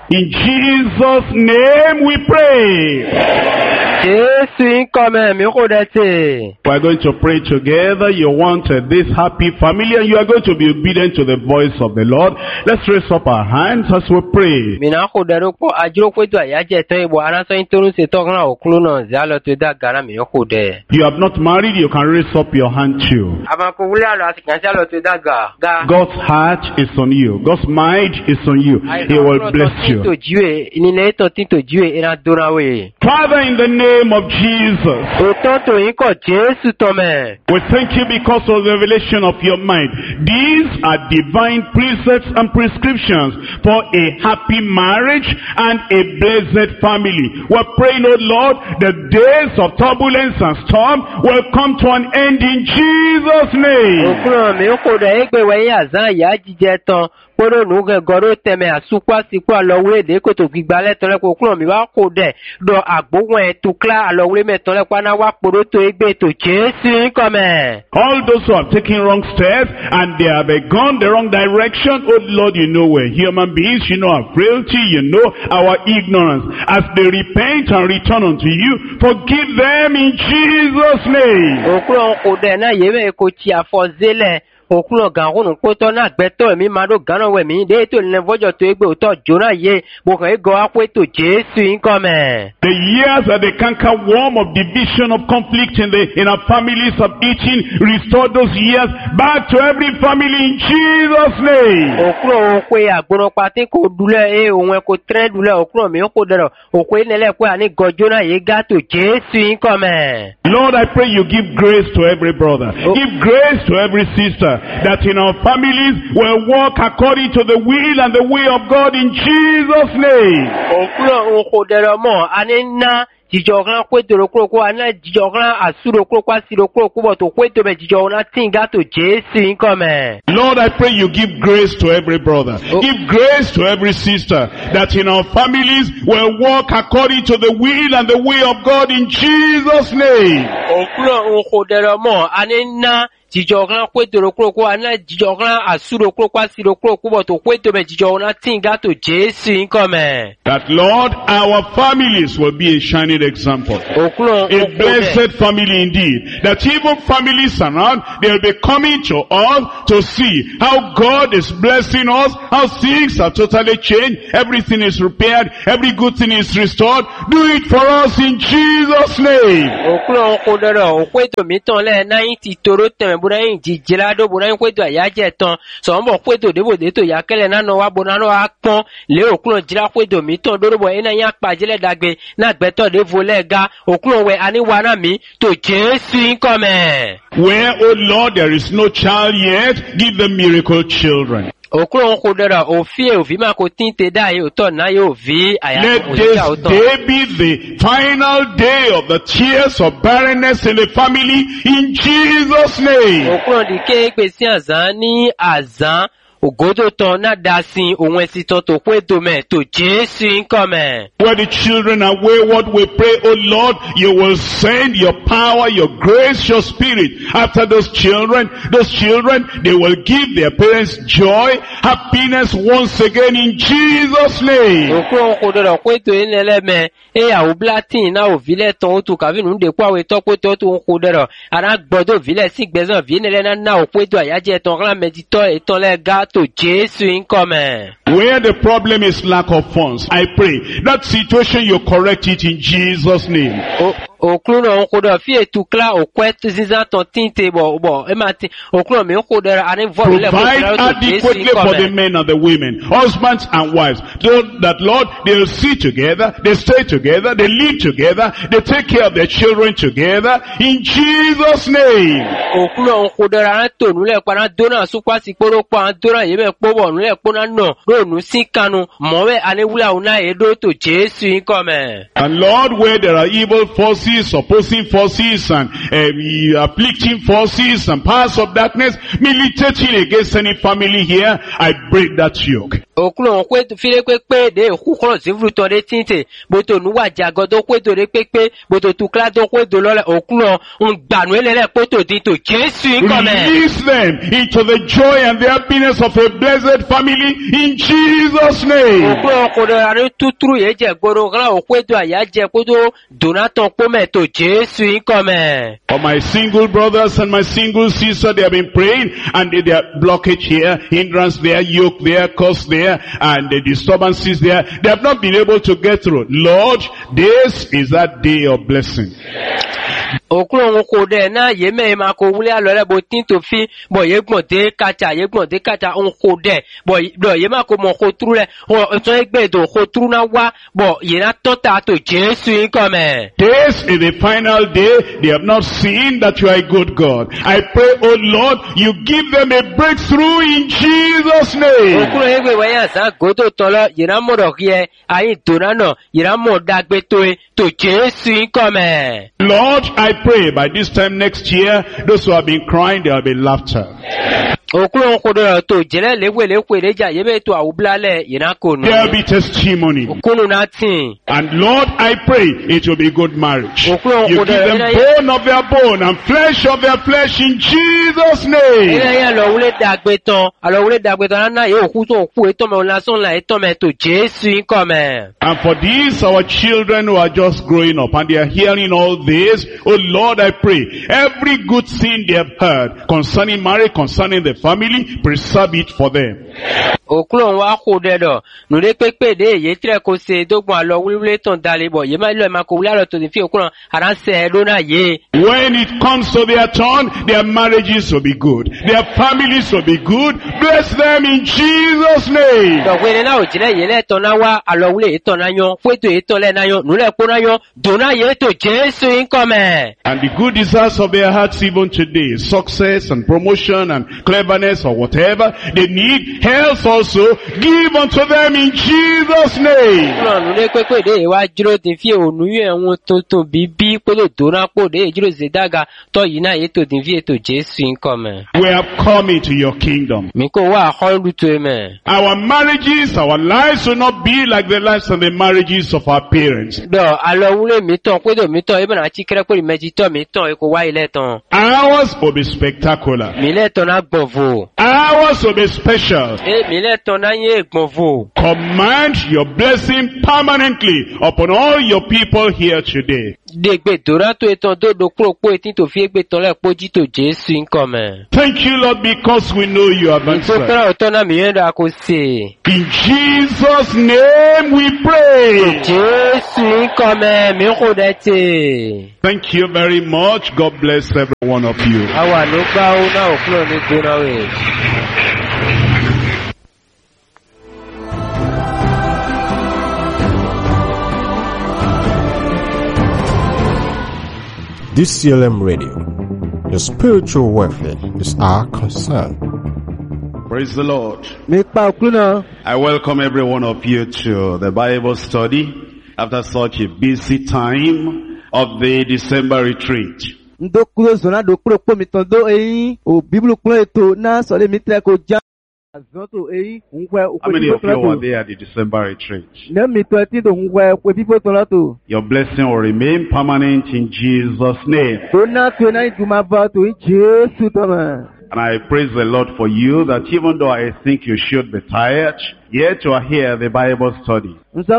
In Jesus' name we pray. Jésus comme mirodete. We are going to pray together. You want this happy family and you are going to be obedient to the voice of the Lord. Let's raise up our hands as we pray. Mina kodero ko ajiro kwetu ayaje to ibo anaso intonu se to kan okulu na zalo to da gara mi kode. You have not married, you can raise up your hand too. Aba ko wuli alo asikan zalo to da ga. God's heart is on you. God's mind is on you. He will bless you. To jiwe ni ne to tinto jiwe ina dorawe. Father, in the name of Jesus, Otonto inko Jesu tome. we thank you because of the revelation of your mind. These are divine precepts and prescriptions for a happy marriage and a blessed family. We're praying, oh Lord, the days of turbulence and storm will come to an end in Jesus' name. Okuro mi ko de egbe we ya zan ya jije tan. Poro nuge goro teme asukwa sikwa lowre de ko to gigbale tole ko okuro mi wa ko de do agbogun e tukla lowre me tole kwa na wa poro to egbe to Jesu come. All those who have taken wrong steps and they have gone the wrong direction, oh Lord, you know we're human beings, you know our frailty, you know our ignorance. As they repent and return unto you, forgive them in Jesus' name. Okuro ko de na yeme ko ti afozele. Okulo ganrun ko na gbeto mi ma do ganan we mi de to le vojo to egbe o to jona ye bo kan go apo to Jesu income. The years that the canker worm of division, of conflict in our families, of eating, restore those years back to every family in Jesus' name. Okulo ko agbono pati ko dule ohun ko tren dule okulo mi ko dero oko nele ko ani go jona ye ga to Jesu income. Lord, I pray you give grace to every brother, give grace to every sister, that in our families will walk according to the will and the way of God in Jesus' name. Okulo ko dero mo ani na jijogran kwetoro kroko ana jijogran asuro kroko asiro kroko bo to kweto be jijogran tinga to Jesu income. Lord, I pray you give grace to every brother, give grace to every sister, that in our families will walk according to the will and the way of God in Jesus' name. Okulo ko dero mo ani na jijogran kwetoro kroko ana jijogran asuro kroko asiro kroko bo to kweto be jijogran tinga to Jesu income. That Lord, our families will be a shining example, a blessed family indeed, that even families around, they'll be coming to us to see how God is blessing us, how things are totally changed, everything is repaired, every good thing is restored. Do it for us in Jesus' name. Okulo kodero okweto miton le 90 toro teme burayin jijilado burayin kweto ayaje ton so mo kweto debo de to yakele na no wa bonano akpon le okulo jira kweto miton dorobo ena yan pajele dagbe na gbeto de volega okulo we ani wana mi to Jesu income. Where, oh Lord, there is no child yet, give them miracle children. Okulo kodera ofie ovima ko tinte dai oto na yo vi aya. Let this day be the final day of the tears of barrenness in the family in Jesus' name. Okulo dike pesi azan ni azan ogodo ton na dasin ohun esito to kweto me to Jesu income. Where the children are wayward, we pray, oh Lord, you will send your power, your grace, your spirit after those children, they will give their parents joy, happiness once again in Jesus' name. Okulo kodoro kweto enele me ya oblatin na ovile ton to kavinu de kwa we to kweto to kodoro ara gbodo vile si gbezan vienele na okweto ayaje ton ran medito eton le ga to Jesu income. Where the problem is lack of funds, I pray that situation you correct it in Jesus' name. Okulo kodo fi etukla okwet zinza ton tinte bo emati okulo me kodo ani volile provide adequately for the men and the women, husbands and wives, so that Lord, they'll sit together, they stay together, they live together, they take care of their children together in Jesus' name. Okulo kodo ran to nule kwa dona sukwa sikoro kwa dona yeme pobo nule pona no nu sikanu mowe ani wula una edo to Jesu income. And Lord, where there are evil forces, opposing forces and afflicting forces and powers of darkness militating against any family here, I break that yoke. Okulo kwedo file kwekpe de kukolo zivru to de tinte boto nuwa jagodo kwedo de kwekpe boto tukla do kwedo lole okulo ngbanu elele poto dinto Jesu nkome. Release them into the joy and the happiness of a blessed family in Jesus' name. Okulo kodo are tuturu yeje gboro kala okwedo ayaje kodo donaton pome to Jesu nkome. For my single brothers and my single sister, they have been praying and they are blockage here, hindrance there, yoke there, curse there, and the disturbances there. They have not been able to get through. Lord, this is that day of blessing. Okulo kode na yeme ma ko wule alore bo tinto fi bo yegbon de kacha on kode bo do yema ko mo ko trule o so egbe do ko tru na wa bo yena tota to Jesu nkome. This is the final day. They have not seen that you are a good God. I pray, oh Lord, you give them a breakthrough in Jesus' name. Okulo egbe waya sa godo tolo yena mo ro kie ayi donano yena mo dagbe to Jesu nkome. Lord, I pray by this time next year, those who have been crying, there will be laughter. Okulo kodo to jele lewe leja yebe to awublale yena ko no. There will be testimony. Okulo na tin. And Lord, I pray it will be good marriage. Okulo You kodo give them bone of their bone and flesh of their flesh in Jesus' name. Ila lo wule dagbe ton na ye oku to ku eto me la son la eto me to Jesu nkome. And for these, our children who are just growing up and they are hearing all this, oh Lord, I pray, every good thing they have heard concerning marriage, concerning the family, preserve it for them. Okulo wa ko dedo no le pepe de ye tre ko se dogbon alo wule ton dale bo ye ma lo ma ko wule alo to fi okulo aran se do na ye. When it comes to their turn, their marriages will be good, their families will be good. Bless them in Jesus' name. Do we na o jile ye le ton na wa alo wule ton na yon fweto e ton le na yon no le ko na yon do na ye to Jesu nkome. And the good desires of their hearts even today, success and promotion and cleverness or whatever they need, health also, give unto them in Jesus' name. We have come into your kingdom. Our marriages, our lives will not be like the lives and the marriages of our parents. Ours will be spectacular. Ours will be special. Command your blessing permanently upon all your people here today. Thank you, Lord, because we know you have answered. In Jesus' name we pray. Thank you very much. God bless every one of you. DCLM Radio. Your spiritual welfare is our concern. Praise the Lord. I welcome every one of you to the Bible study after such a busy time of the December retreat. How many of you were there at the December retreat? Your blessing will remain permanent in Jesus' name. And I praise the Lord for you that even though I think you should be tired, yet you are here at the Bible study.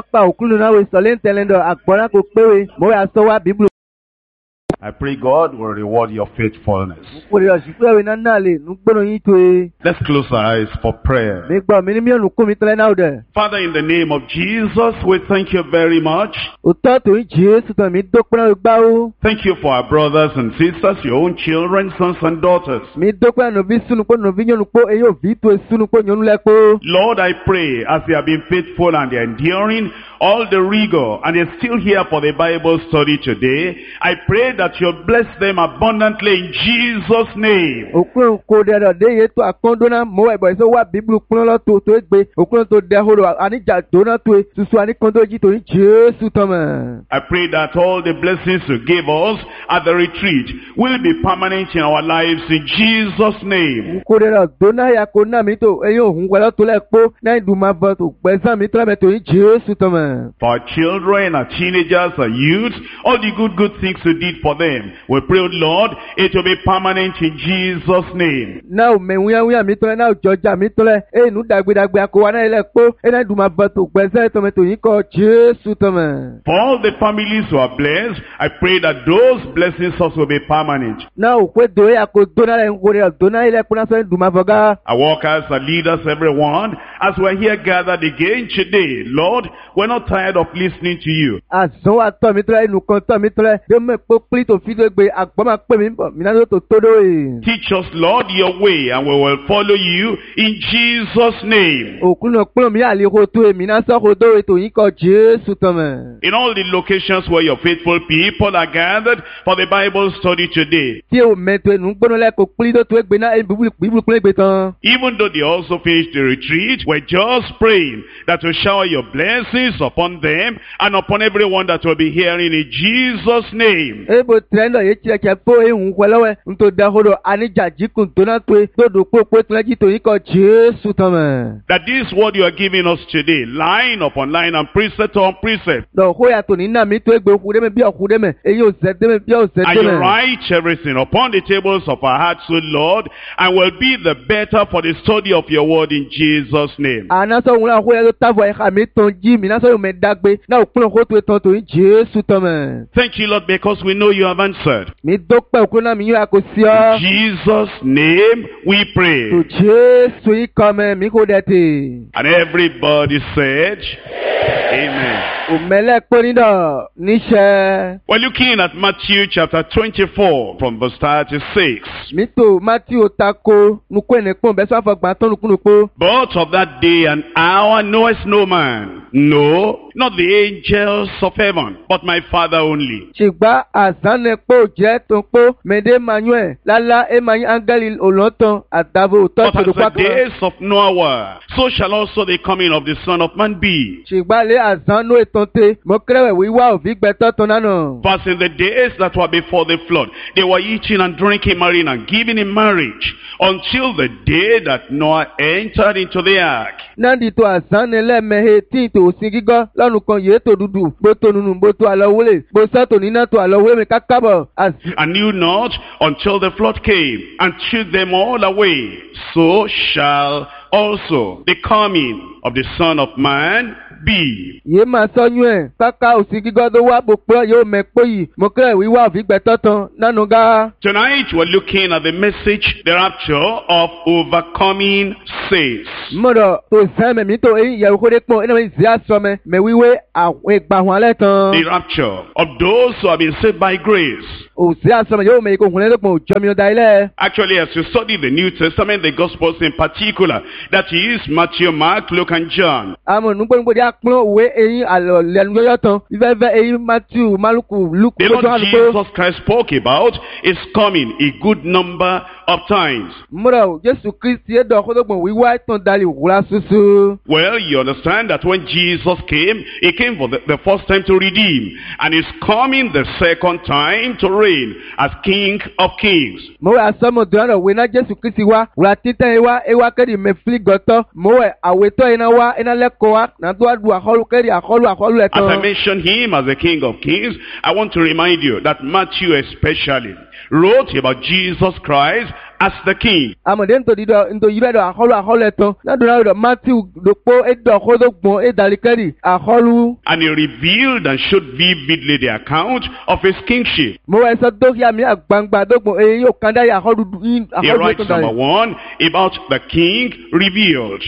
I pray God will reward your faithfulness. Let's close our eyes for prayer. Father, in the name of Jesus, we thank you very much. Thank you for our brothers and sisters, your own children, sons and daughters. Lord, I pray as they have been faithful and they are enduring, all the rigor, and they're still here for the Bible study today. I pray that you'll bless them abundantly in Jesus' name. I pray that all the blessings you give us at the retreat will be permanent in our lives in Jesus' name. For our children, our teenagers, our youth, all the good things you did for them, we pray, Lord, it will be permanent in Jesus' name. For all the families who are blessed, I pray that those blessings also will be permanent. Our workers, our leaders, everyone, as we're here gathered again today, Lord, we're not tired of listening to you. Teach us, Lord, your way, and we will follow you in Jesus' name. In all the locations where your faithful people are gathered for the Bible study today, even though they also finished the retreat, we're just praying that you shower your blessings upon them and upon everyone that will be hearing in Jesus' name. That this word you are giving us today, line upon line and precept on precept, and you write everything upon the tables of our hearts, O Lord, and will be the better for the study of your word in Jesus' name. Thank you, Lord, because we know you have answered. In Jesus' name we pray. And everybody said, Amen. We're looking at Matthew chapter 24 from verse 36. But of that day and hour knoweth no man, no, not the angels of heaven, but my Father only. But as the days of Noah were, so shall also the coming of the Son of Man be. For in the days that were before the flood, they were eating and drinking, marrying and giving in marriage, until the day that Noah entered into the ark. And knew not until the flood came and took them all away. So shall also the coming of the Son of Man be. Tonight we're looking at the message, the rapture of overcoming saints. The rapture of those who have been saved by grace. Actually, as you study the New Testament, the Gospels in particular, that is Matthew, Mark, Luke, and John. The Lord Jesus Christ spoke about is coming a good number of times. Well, you understand that when Jesus came, he came for the first time to redeem, and he's coming the second time to reign as King of Kings. As I mentioned him as the King of Kings, I want to remind you that Matthew especially wrote about Jesus Christ as the King. And he revealed and showed vividly the account of his kingship. He writes, number one, about the King revealed.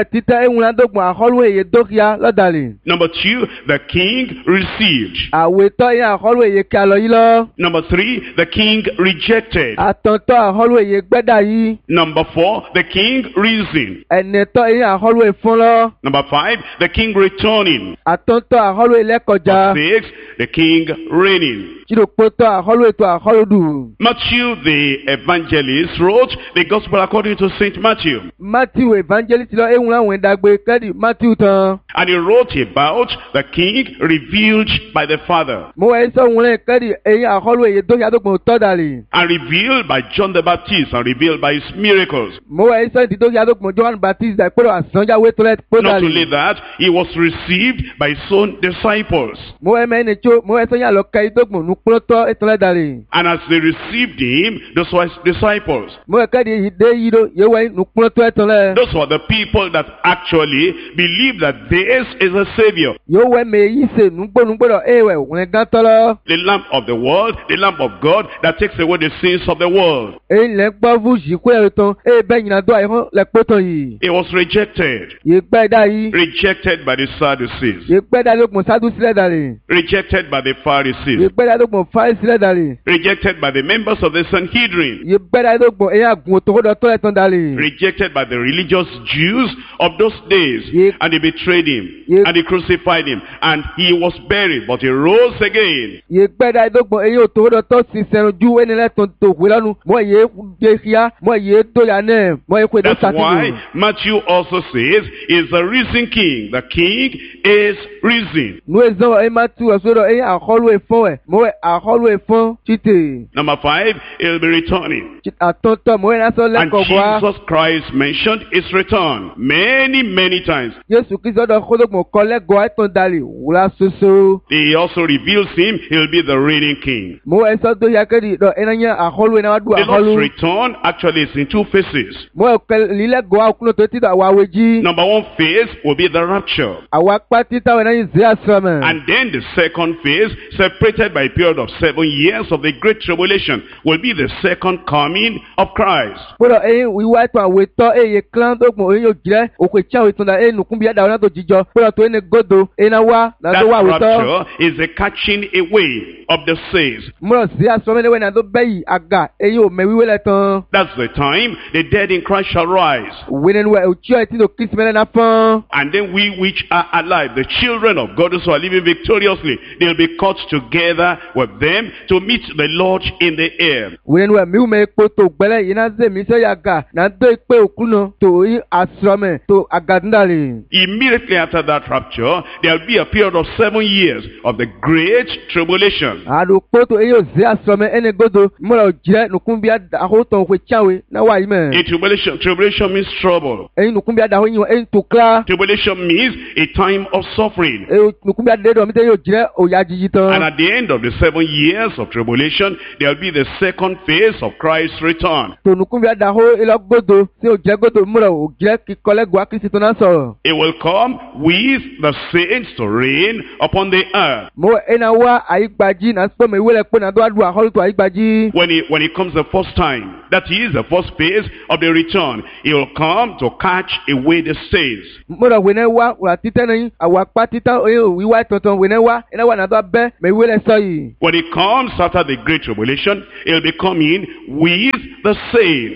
Number two, the King received. Number three, the King rejected. Number 4, the king reasoned. Number 5, the king returning. Verse 6, the king reigning. Matthew the evangelist wrote the gospel according to St. Matthew. And he wrote about the king revealed by the Father. And revealed by John the Baptist and revealed by his miracles. Not only that, he was received by his own disciples. And as they received him, those were his disciples. Those were the people that actually believed that this is a Savior. The Lamb of the world, the Lamb of God that takes away the sins of the world. It was rejected. Rejected by the Sadducees. Rejected by the Pharisees. Rejected by the members of the Sanhedrin. Rejected by the religious Jews of those days. And they betrayed him. And they crucified him. And he was buried, but he rose again. That's why Matthew also says, is the risen king. The king is risen. Number 5, he'll be returning. And Jesus Christ mentioned his return many times. He also reveals him, he'll be the reigning king. The Lord's return actually is in 2 phases. Number 1 phase will be the rapture. And then the second phase, separated by a period of 7 years of the Great Tribulation, will be the second coming of Christ. That rapture is the catching away of the saints. That's the time the dead in Christ shall rise. And then we which are alive, the children of God who are living victoriously, they'll be caught together with them to meet the Lord in the air. Immediately after that rapture, there'll be a period of 7 years of the Great Tribulation. Tribulation means trouble. Tribulation means a time of suffering. And at the end of the 7 years of tribulation, there will be the second phase of Christ's return. It will come with the saints to reign upon the earth. When it comes the first time, that is the first phase of the return, it will come to catch away the saints. When it comes after the Great Tribulation, it will be coming with the saints.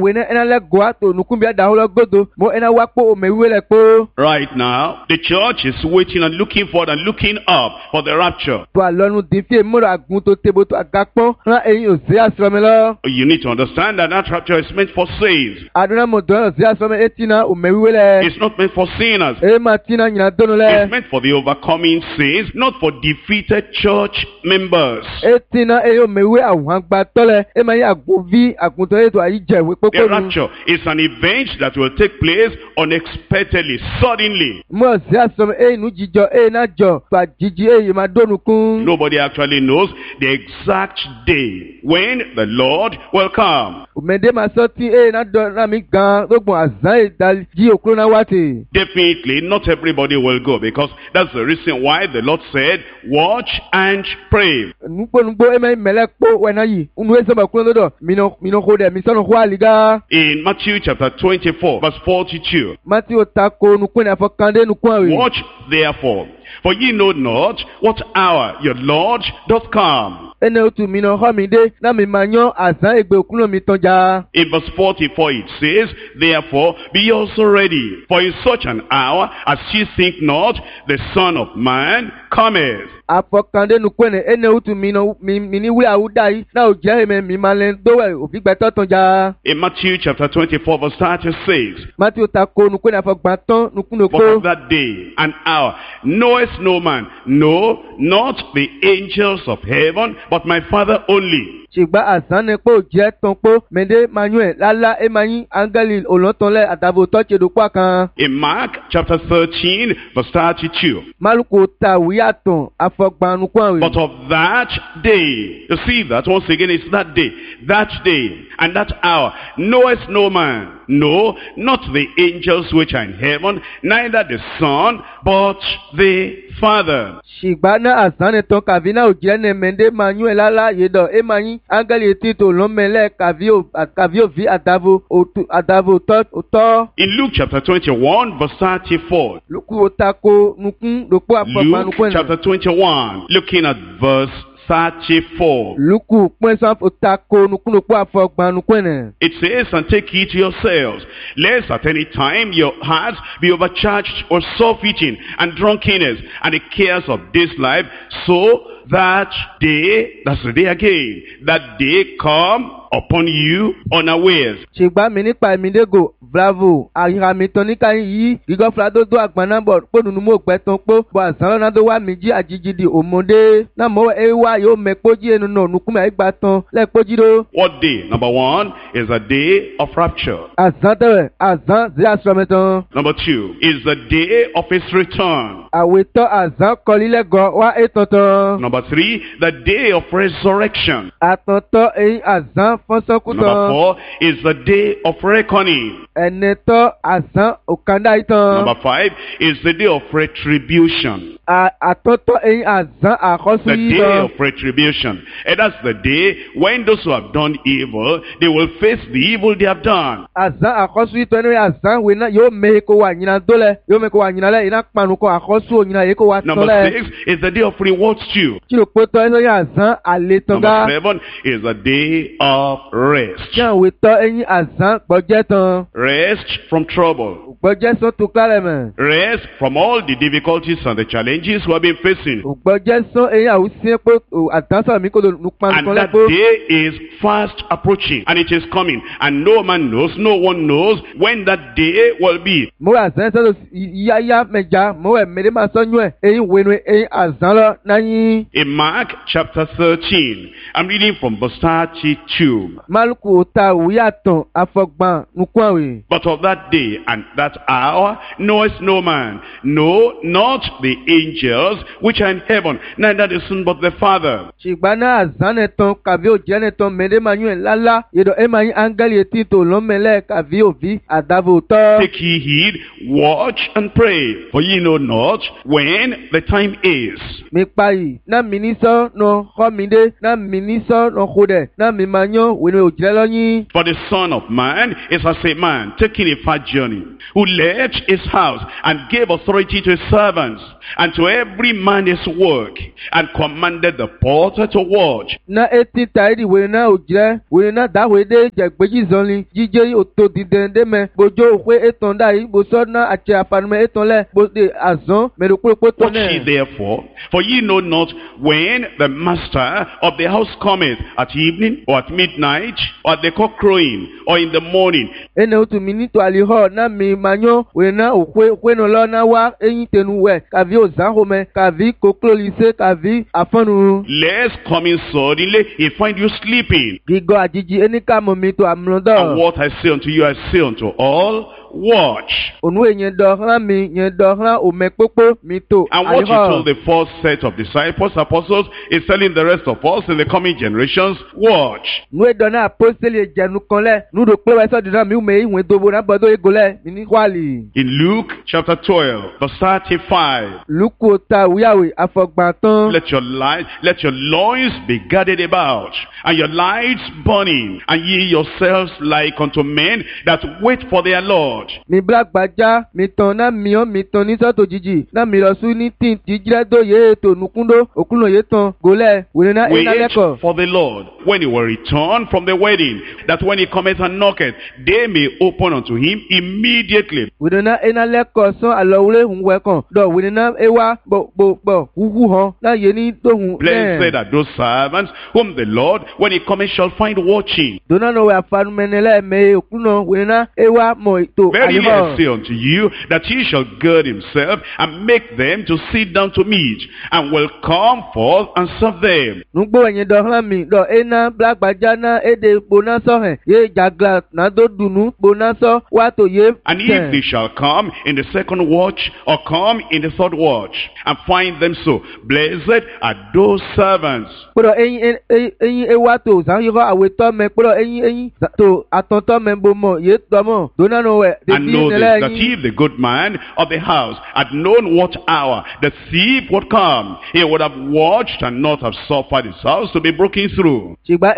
Right now, the church is waiting and looking forward and looking up for the rapture. You need to understand that that rapture is meant for saints. It's not meant for sinners. It's meant for the overcoming saints, not for defeated church members. The rapture is an event that will take place unexpectedly, suddenly. Nobody actually knows the exact day when the Lord will come. Definitely not everybody will go, because that's the reason why the Lord said, watch and pray. In Matthew chapter 24 verse 42, watch therefore For ye know not what hour your Lord doth come. In verse 44 it says, therefore be also ready, for in such an hour as ye think not, the Son of Man cometh. In Matthew chapter 24 verse 36, but of that day and hour knoweth no man, no, not the angels of heaven, but my Father only. In Mark chapter 13 verse 32. But of that day, you see that once again, it's that day and that hour knoweth no man, no, not the angels which are in heaven, neither the Son, but the Father. In Luke chapter 21 verse 34. Luke chapter 21, looking at verse 34. It says, and take heed to yourselves, lest at any time your hearts be overcharged or surfeiting and drunkenness and the cares of this life, so that day, that's the day again, that day come upon you unawares. Bravo, Ahiramitonика yi, Gigoflado do Agbanabo, Ponumo Betonpo, Bazano wa Miji Ajiji Omode, Namo Ewa yo Mekoji and no Nukuma Baton, Lekojiro. What day? Number one is the day of rapture. Azan the Astrometon. Number two is the day of his return. Awito Azan Kolile Go wa Etoto. Number three, the day of resurrection. Atoto e Azan Fonsokuto. Number four is the day of reckoning. Number five is the day of retribution. The day of retribution. And that's the day when those who have done evil, they will face the evil they have done. Number six is the day of rewards too. Number seven is the day of rest. Rest from trouble. Rest from all the difficulties and the challenges we have been facing. And that day is fast approaching, and it is coming, and no man knows, no one knows when that day will be. In Mark chapter 13, I'm reading from verse 32. But of that day and that hour knoweth no man, no, not the angels which are in heaven, neither the Son but the Father. Take ye heed, watch and pray, for ye know not when the time is. For the Son of Man is as a man taking a far journey, who left his house and gave authority to his servants, and to every man his work, and commanded the porter to watch. Watch ye therefore, for ye know not when the master of the house cometh, at evening, or at midnight, or at the cock crowing, or in the morning. Lest coming suddenly he find you sleeping. And what I say unto you, I say unto all, watch. And what you told the first set of disciples, apostles, is telling the rest of us in the coming generations, watch. In Luke chapter 12 verse 35. Let your loins be girded about, and your lights burning, and ye yourselves like unto men that wait for their Lord, Lord. Mi blagbaja mi tan na mi on mi tan ni soto jiji na mi lọ su ni tin ti jiredo ye to nukundo okuno ye tan gole wele na ina Wait leko. for the Lord when he will return from the wedding, that when he cometh and knocketh, they may open unto him immediately. Wele na ina leko so alowle hunwe kan do wele na ewa bo huhu han na ye ni to hun. Blessed are those servants whom the Lord, when he cometh, shall find watching. Dona no we afanu menele me okuno wele na ewa mo to Verily I ayo. say unto you, that he shall gird himself and make them to sit down to meat, and will come forth and serve them. Nugbo enye do han mi do ena blagbaja na ede bona so hen ye jagla na do dunu bona so wa to ye. And if they shall come in the second watch, or come in the third watch, and find them so, blessed are those servants. Poro eyin ewa to san yo awe to me poro eyin to atonto me bo mo ye to mo dona no we de And bi know this, nele that yin. if the good man of the house had known what hour the thief would come, he would have watched and not have suffered his house to be broken through. Sigba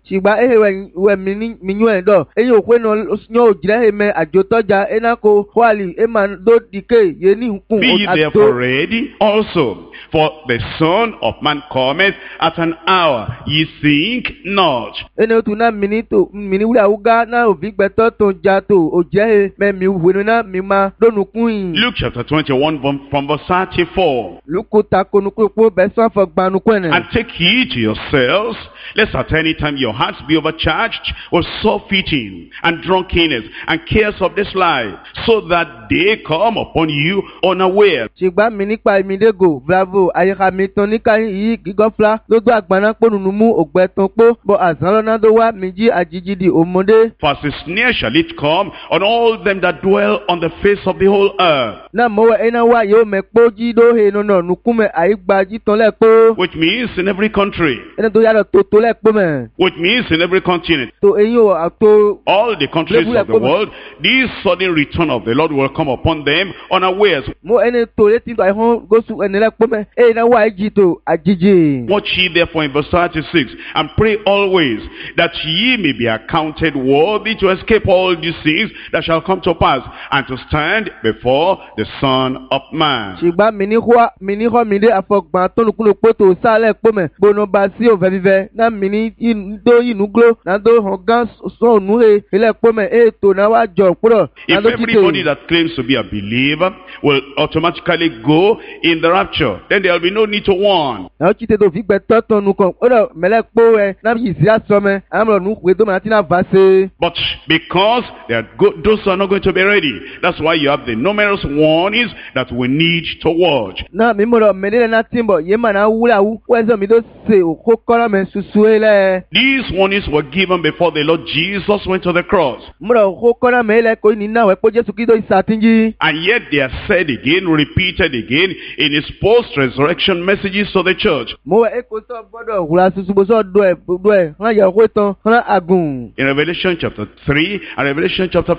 ehe we mi nyu en do eyin okwe no nyo jire he me ajotoja enako kwali e man do dike ye ni hukun Be ye therefore ready also, for the Son of Man cometh at an hour ye think not. ene tu na mini wura uga na ovigbeto to ja to oje me mi wenu na mi ma donu kun. Luke chapter 21 from verse 34. Luku ta konu ko be so fo gbanu kwene. And take heed to yourselves, lest at any time your hearts be overcharged with surfeiting and drunkenness and cares of this life, so that they come upon you unaware. Sigba mi nípa imidego bravo ayika mi ton nika yi gigofla lodo agbana ponunu mu ogbeton po bo azanlona do wa miji ajijidi omode. For as a snare shall it come on all them that dwell on the face of the whole earth. Na mo ena wa yo me poji do he no nukume aigba ji ton le po. Which means in every country. Ene to yaro to le po me. Which means in every continent. To eyin o ato All the countries of the world, this sudden return of the Lord will come upon them unawares. mo ene to le ti ba hon go su ene le po me. E na wa ji to ajiji. Watch ye therefore in verse 36, and pray always, that ye may be accounted worthy to escape all these things that shall come to pass, and to stand before the Son of Man. Sigba mi ni ho mi de afogban to nukulo po to sale po me. Bono ba si o vive na mi ni do inuglo na do hogan so nu he ile po me e to na wa jo puro. If everybody that claims to be a believer will automatically go in the rapture, then there will be no need to warn. Na o chite do figbe to nu kan. O do mele po e na bi si aso me. Amro nu we do ma ti na vase. But because those are not going to be ready, that's why you have the numerous warnings that we need to watch. Na mi mo do mele na timbo ye ma na wula wu. We so mi do se o kokoro me susu ele. These warnings were given before the Lord Jesus went to the cross. Mo do kokoro me le ko ni na we po Jesu Kristo isatinji. And yet they are said again, repeated again, in his post-resurrection messages to the church. Mo e ko so bodo wula susu bo so do e. Han ya ko ton han agun. In Revelation chapter 3 and Revelation chapter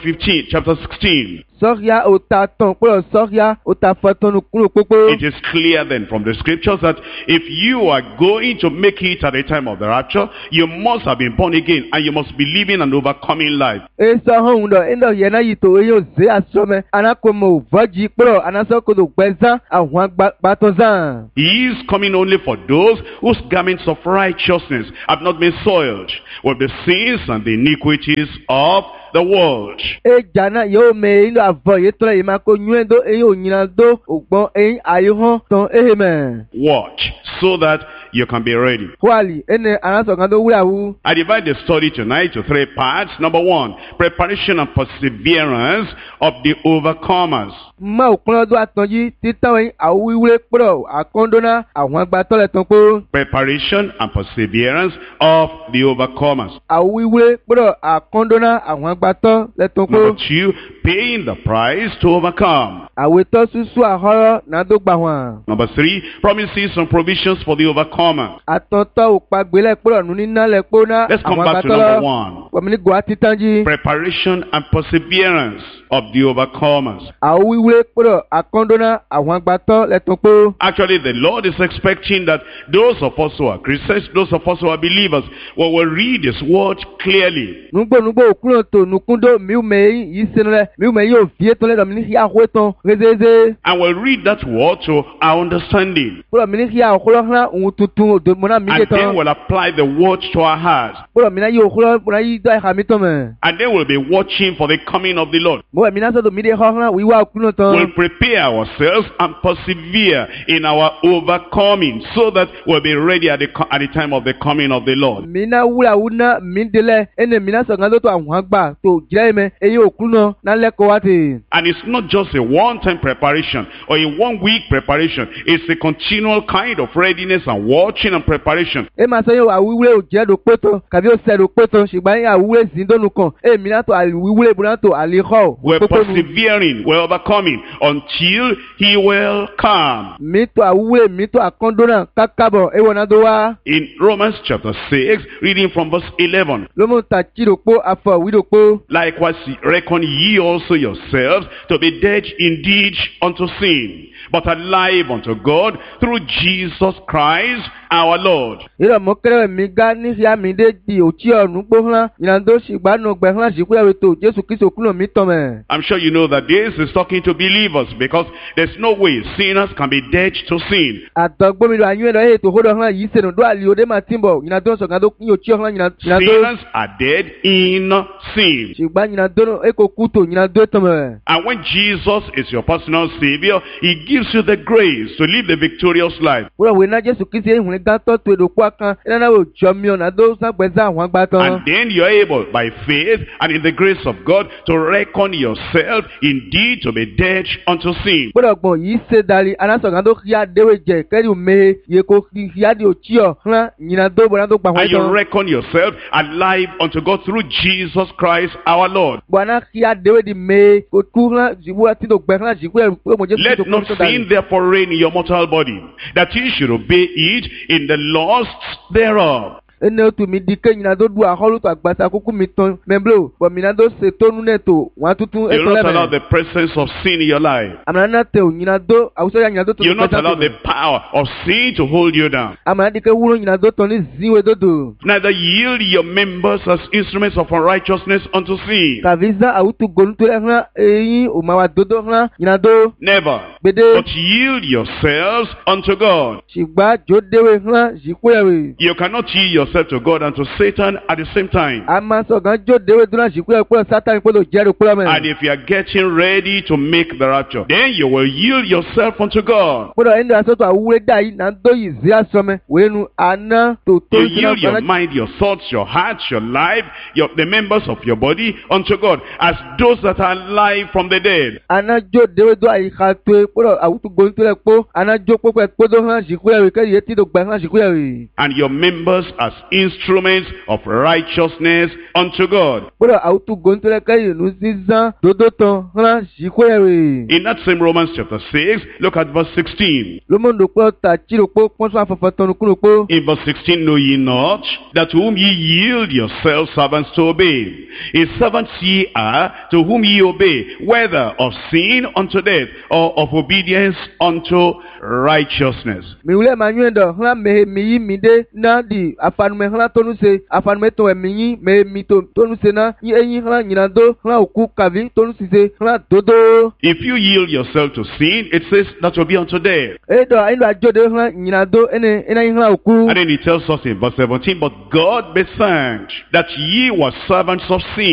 16. Soria ota ton polo soria ota fatonu kuro popo. It is clear then from the scriptures that if you are going to make it at the time of the rapture, you must have been born again, and you must be living an overcoming life. E so hon do endo ye na yito e yo ze asome anakomo voji polo anaso ko do gbezan awon agbatonzan. He is coming only for those whose garments of righteousness have not been soiled with the sins and the iniquities of the world. E jana yo me ilo avo ye tro e ma ko nyendo e yo nyina do ogbon e ayo hon ton amen. Watch so that you can be ready. Kwali ene anaso kan do wura wu. I divide the study tonight to 3 parts. Number 1, preparation and perseverance of the overcomers. Ma okun do atanji titan yin awiwure poro akondona awon agbatole ton po. Preparation and perseverance of the overcomers. Awiwure poro akondona awon agbato le ton Number po. 2, paying the price to overcome. Aweto susu ahoro na do gba wan. Number 3, promises and provisions for the overcomers. overcomer. Àtọ̀tọ̀ òpàgbélẹ̀ pọ̀rọ̀ nù níná lẹ̀ pọ́nà Let's come àwọn back to àgbàtọ́lọ́. number 1. Wàmí gòwá títàn jí. Preparation and perseverance of the overcomers. Àwọn wíwúlé pọ̀rọ̀ àkọ́ndọ́nà àwọn àgbàtọ́ lẹ́tọ̀ pé. Actually, the Lord is expecting that those of us who are Christians, those of us who are believers, will read His word clearly. Nugbonugbo òkúrò tó nukundo miumeyi yìí sinu rẹ miumeyi yóò fi ètò lẹ́dọ̀ mi ní kí àhó tán rézézé. And we'll read that word to our understanding. Kúrò mi ní kí àhó hàn òun tuntun òdo mọ́nà mi jẹ And then tán. we'll apply the word to our hearts. Kúrò mi náà yóò kúrò mọ́nà yìí dọ́ ẹ̀ka mi tán mẹ́. And then we'll be watching for the coming of the Lord. Mo wẹ̀ mi náà sọ̀tò mi dé hàn wíwá òkúrò tán. We'll prepare ourselves and persevere in our overcoming so that we'll be ready at the time of the coming of the Lord. Mi náà wúlà wúná mi délẹ̀ ẹni mi náà sọ̀gán tó tó àwọn àgbà tó jẹ́ ẹ̀mẹ́ eyín òkúrò náà lẹ́kọ̀ọ́ wá ti. And it's not just a one-time preparation or a one-week preparation. It's a continual kind of readiness and watching and preparation. Ẹ máa sọ yóò àwíwúlé òjẹ́ ló pé tán kàbí ó sẹ́ ló pé tán ṣùgbọ́n yín àwíwúlé sì ń dónú kan èmi náà tó àwíwúlé ìbúná tó àlékọ́. We're persevering, we're overcoming until He will come. Mi tó àwíwúlé mi tó àkọ́ndọ́nà kákábọ̀ ẹ̀wọ̀n náà tó wá. In Romans chapter 6, reading from verse 11. Ló mú ta chidòpó afọ wídòpó. Likewise, reckon ye also yourselves to be dead indeed unto sin, but alive unto God through Jesus Christ our Lord. Ìrọ̀ mọ́ kẹ́rẹ́ mi gá ní ìyá mi dé di òtí ọ̀run gbó hàn ìrìnàjò ṣìgbànú ọgbẹ́ hàn ṣìkú ẹ̀rọ tó Jésù Kristo kúrò mí tán mẹ́. I'm sure you know that this is talking to believers because there's no way sinners can be dead to sin. Àtọ̀gbọ́mìlú àyún ẹ̀rọ ètò òhòdò hàn yìí sẹ̀nù dó àlè òde máa tí ń bọ̀ ìrìnàjò sọ̀gá tó kí òtí ọ̀hán ìrìnàjò. Sinners are dead in sin. Ṣùgbọ́n ìrìnàjò èkó kú tó ìrìnàjò tán mẹ́. And when Jesus is your personal Savior, He gives you the grace to live the victorious life. Wúrọ̀ wẹ̀ náà Jésù Kristo ìhùn gátọ́ tó èdò kú kan ẹ̀rọ náà wò jọ mi ọ̀nà tó sàgbẹ́sẹ̀ àwọn àgbà tán. And then you're able, by faith and in the grace of God, to reckon yourself indeed to be dead unto sin. Gbọ́dọ̀ gbọ̀n yìí ṣe darí anásọ̀gá tó kí adéwé jẹ kẹ́rì mehe yẹ kó kí adé òtí ọ̀ hàn ìrìnàjò bọ̀dá tó gbà wọ́n And you tán. reckon yourself alive unto God through Jesus Christ our Lord. Bwana kí adéwé di mehe kó kú hàn jìbú àti tó gbẹ hàn jìbú ẹ̀rù pé mo jẹ́ Let not sin therefore reign in your mortal body, that ye should obey it in the lusts thereof. Ene otu mi di ke ìrìnàjò du àhọ́lù tó àgbàsá kúkú mi tán mẹ́blò bọ̀ ìrìnàjò ṣe tónú nẹ̀tò wọ́n tuntun You ètò will not allow lẹ́mẹ̀. the presence of sin in your life. Àmàlà náà tẹ ìrìnàjò àwùjọ yà ìrìnàjò tó You will not tó allow the power of sin to hold you down. àmàlà di ke wúrò ìrìnàjò tán ní zinwe dodo. Neither yield your members as instruments of unrighteousness unto sin. Kàvíza àwùjọ gòlùtò rẹ̀ hàn eyín òmàwà dodo hàn ìrìnàjò Never. gbèdé. But yield yourselves unto God. Ṣùgbọ́n jòdèwé hàn jìkú ẹ̀rì. You cannot yield yourself to God and to Satan at the same time. A máa sọ̀gán jòdèwé dúró jìkú ẹ̀rì pé Sátánì pé ló jẹ́rìí pé ọmọ And ẹ̀. if you are getting ready to make the rapture, then you will yield yourself unto God. Gbọ́dọ̀ ẹni àsọ̀tò àwúrẹ́ dà yìí náà tó yìí zí àsọmẹ wẹ́nu àná tó tó You ń yield your mind, your thoughts, your heart, your life, the members of your body unto God as those that are alive from the dead. Àná jòdèwé dó àyíká tó ẹ gbọ́dọ̀ àwùjọ gòlùtò rẹ̀ pé àná jó pópẹ́ kpódó hàn jìkú ẹ̀rì kẹ́rì yé tí tó gbẹ hàn jìkú ẹ̀rì. And your members as instruments of righteousness unto God. Gbọ́dọ̀ àwùjọ gòlùtò rẹ̀ kẹ́rì nù sísan dòdò tán hàn jìkú ẹ̀rì. In that same Romans chapter 6, look at verse 16. Lómọ̀ndò pé ọ̀tà tìrò pé pọ́nsọ́ àfọ̀fọ̀ tọ̀nù kúrò pé. In verse 16, know ye not that to whom ye yield yourselves servants to obey, his servants ye are to whom ye obey, whether of sin unto death or of obedience unto righteousness. Miwule manyuendo hla mehe miyi mide na di afanume hla tonuse afanume to emiyi mehe mito tonuse na enyi hla nyinado hla oku kavi tonuse hla dodo. If you yield yourself to sin, it says that will be unto death. Edo endo ajode hla nyinado ena hla oku. And then he tells us in verse 17, but God be thanked that ye were servants of sin,